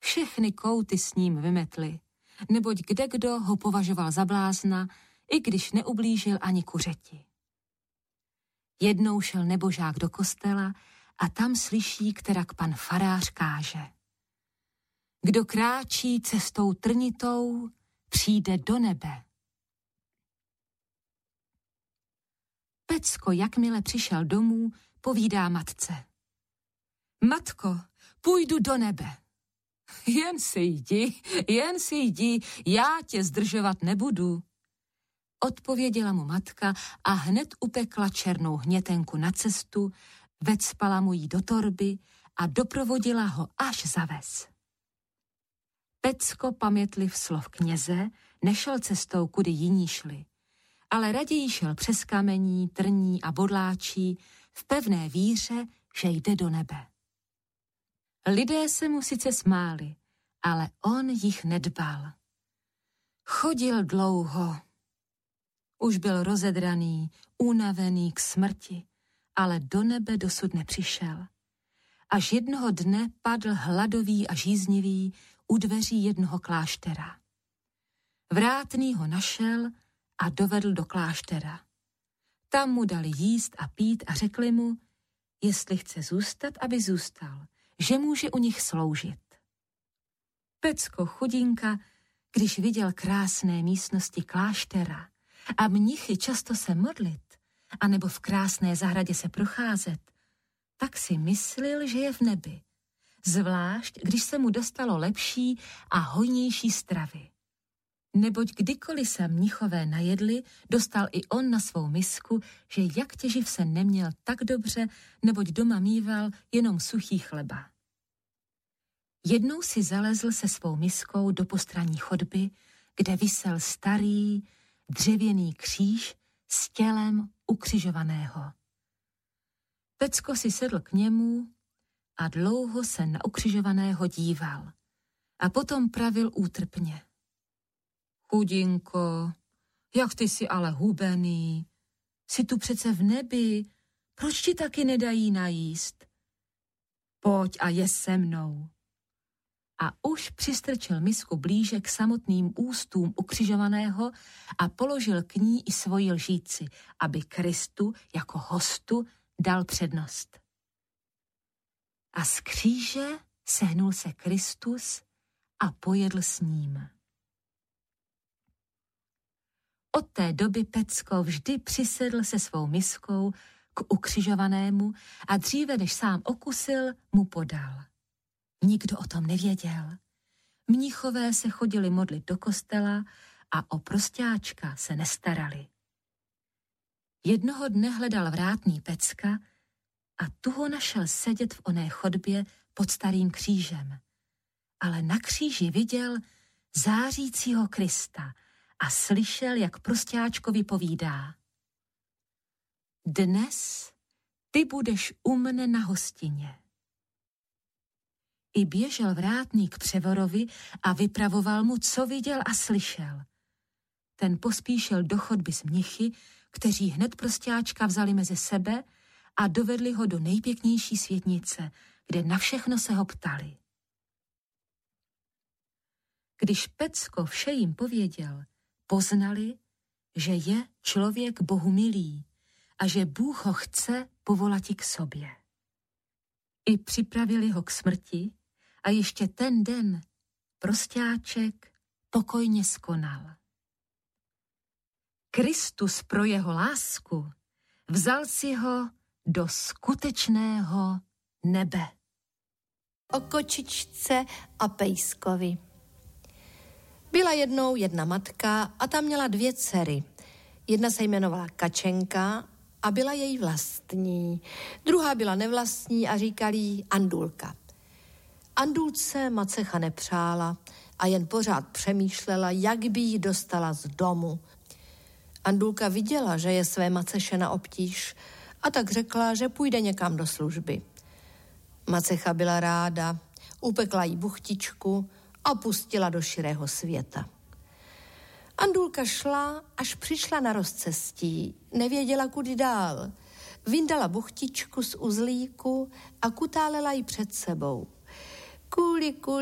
Všechny kouty s ním vymetly, neboť kdekdo ho považoval za blázna, i když neublížil ani kuřeti. Jednou šel nebožák do kostela a tam slyší, kterak pan farář káže. Kdo kráčí cestou trnitou, přijde do nebe. Pecko, jakmile přišel domů, povídá matce. Matko, půjdu do nebe. Jen si jdi, já tě zdržovat nebudu. Odpověděla mu matka a hned upekla černou hnětenku na cestu, vecpala mu jí do torby a doprovodila ho až za ves. Pecko, pamětliv slov kněze, nešel cestou, kudy jiní šli, ale raději šel přes kamení, trní a bodláčí v pevné víře, že jde do nebe. Lidé se mu sice smáli, ale on jich nedbal. Chodil dlouho. Už byl rozedraný, unavený k smrti, ale do nebe dosud nepřišel. Až jednoho dne padl hladový a žíznivý u dveří jednoho kláštera. Vrátný ho našel a dovedl do kláštera. Tam mu dali jíst a pít a řekli mu, jestli chce zůstat, aby zůstal, že může u nich sloužit. Pecko chudinka, když viděl krásné místnosti kláštera a mnichy často se modlit, anebo v krásné zahradě se procházet, tak si myslil, že je v nebi, zvlášť když se mu dostalo lepší a hojnější stravy. Neboť kdykoliv se mnichové najedli, dostal i on na svou misku, že jak těživ se neměl tak dobře, neboť doma míval jenom suchý chleba. Jednou si zalezl se svou miskou do postranní chodby, kde visel starý, dřevěný kříž s tělem ukřižovaného. Pecko si sedl k němu a dlouho se na ukřižovaného díval a potom pravil útrpně. Chudinko, jak ty jsi ale hubený, jsi tu přece v nebi, proč ti taky nedají najíst? Pojď a je se mnou. A už přistrčil misku blíže k samotným ústům ukřižovaného a položil k ní i svoji lžíci, aby Kristu jako hostu dal přednost. A z kříže sehnul se Kristus a pojedl s ním. Od té doby Pecko vždy přisedl se svou miskou k ukřižovanému a dříve, než sám okusil, mu podal. Nikdo o tom nevěděl. Mnichové se chodili modlit do kostela a o prosťáčka se nestarali. Jednoho dne hledal vrátný Pecka a tu ho našel sedět v oné chodbě pod starým křížem. Ale na kříži viděl zářícího Krista a slyšel, jak prosťáčkovi povídá. Dnes ty budeš u mne na hostině. I běžel vrátný k převorovi a vypravoval mu, co viděl a slyšel. Ten pospíšil do chodby s mnichy, kteří hned prosťáčka vzali mezi sebe a dovedli ho do nejpěknější světnice, kde na všechno se ho ptali. Když Pecko vše jim pověděl, poznali, že je člověk Bohu milý a že Bůh ho chce povolati k sobě. I připravili ho k smrti a ještě ten den prosťáček pokojně skonal. Kristus pro jeho lásku vzal si ho do skutečného nebe. O kočičce a pejskovi. Byla jednou jedna matka a ta měla 2 dcery. Jedna se jmenovala Kačenka a byla její vlastní. Druhá byla nevlastní a říkali jí Andulka. Andulce macecha nepřála a jen pořád přemýšlela, jak by ji dostala z domu. Andulka viděla, že je své maceše na obtíž a tak řekla, že půjde někam do služby. Macecha byla ráda, upekla jí buchtičku a pustila do širého světa. Andulka šla, až přišla na rozcestí, nevěděla, kudy dál. Vyndala buchtičku z uzlíku a kutálela ji před sebou. Kuli,